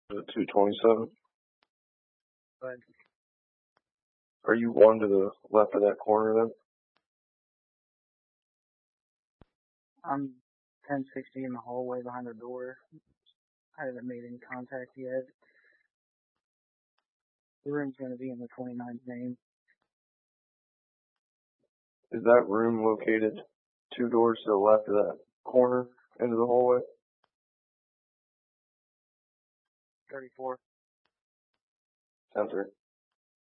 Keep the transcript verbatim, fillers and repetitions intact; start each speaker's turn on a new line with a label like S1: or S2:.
S1: two twenty-seven.
S2: But
S1: Are you one to the left of that corner then?
S2: I'm ten sixty in the hallway behind the door. I haven't made any contact yet. The room's going to be in the twenty-ninth name.
S1: Is that room located two doors to the left of that corner into the hallway?
S2: thirty-four.
S1: Sounds right.